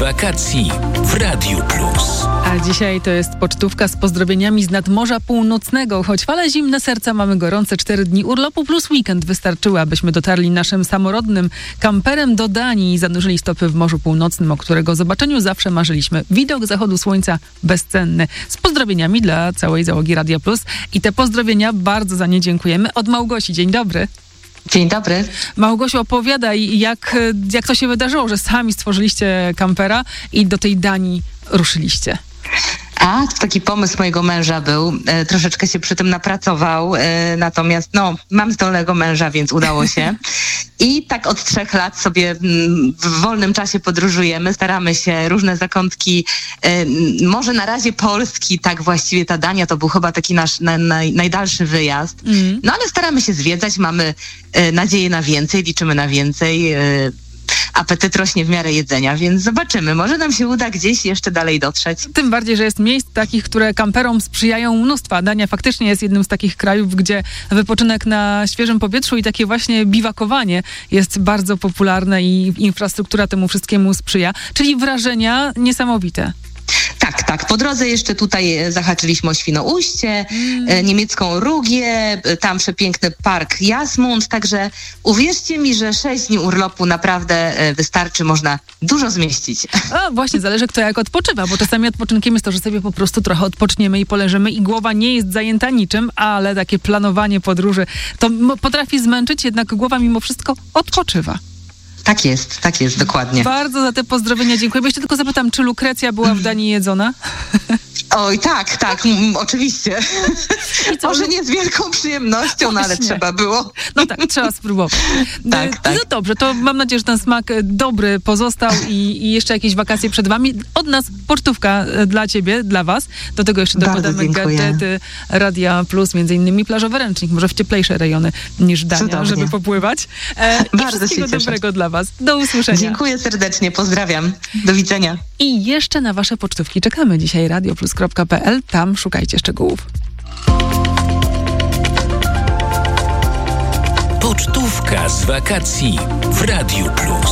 wakacji w Radiu Plus. A dzisiaj to jest pocztówka z pozdrowieniami z nadmorza północnego. Choć fale zimne serca, mamy gorące 4 dni urlopu plus weekend wystarczyły, abyśmy dotarli naszym samorodnym kamperem do Danii i zanurzyli stopy w Morzu Północnym, o którego zobaczeniu zawsze marzyliśmy. Widok zachodu słońca bezcenny. Z pozdrowieniami dla całej załogi Radia Plus. I te pozdrowienia bardzo za nie dziękujemy. Od Małgosi. Dzień dobry. Dzień dobry. Małgosiu, opowiadaj, jak to się wydarzyło, że sami stworzyliście kampera i do tej Danii ruszyliście. A, to taki pomysł mojego męża był. Troszeczkę się przy tym napracował, natomiast mam zdolnego męża, więc udało się. I tak od 3 lat sobie w wolnym czasie podróżujemy, staramy się różne zakątki, może na razie Polski, tak właściwie ta Dania to był chyba taki nasz najdalszy wyjazd. No ale staramy się zwiedzać, mamy nadzieję na więcej, liczymy na więcej. Apetyt rośnie w miarę jedzenia, więc zobaczymy. Może nam się uda gdzieś jeszcze dalej dotrzeć. Tym bardziej, że jest miejsc takich, które kamperom sprzyjają mnóstwa. Dania faktycznie jest jednym z takich krajów, gdzie wypoczynek na świeżym powietrzu i takie właśnie biwakowanie jest bardzo popularne i infrastruktura temu wszystkiemu sprzyja. Czyli wrażenia niesamowite. Tak. Po drodze jeszcze tutaj zahaczyliśmy o Świnoujście, niemiecką Rugię, tam przepiękny park Jasmund, także uwierzcie mi, że 6 dni urlopu naprawdę wystarczy, można dużo zmieścić. A właśnie, zależy kto jak odpoczywa, bo czasami odpoczynkiem jest to, że sobie po prostu trochę odpoczniemy i poleżymy i głowa nie jest zajęta niczym, ale takie planowanie podróży to potrafi zmęczyć, jednak głowa mimo wszystko odpoczywa. Tak jest, dokładnie. Bardzo za te pozdrowienia dziękuję. Jeszcze tylko zapytam, czy lukrecja była w Danii jedzona? Oj, tak, oczywiście. Może nie z wielką przyjemnością, no ale trzeba było. No tak, trzeba spróbować. Tak. No dobrze, to mam nadzieję, że ten smak dobry pozostał i jeszcze jakieś wakacje przed wami. Od nas pocztówka dla ciebie, dla was. Do tego jeszcze dokładamy gadżety Radia Plus, między innymi plażowy ręcznik, może w cieplejsze rejony niż Dania, cudownie, żeby popływać. Bardzo wszystkiego się cieszę. dobrego dla was. Do usłyszenia. Dziękuję serdecznie, pozdrawiam. Do widzenia. I jeszcze na wasze pocztówki czekamy dzisiaj. radioplus.pl, tam szukajcie szczegółów. Pocztówka z wakacji w Radiu Plus.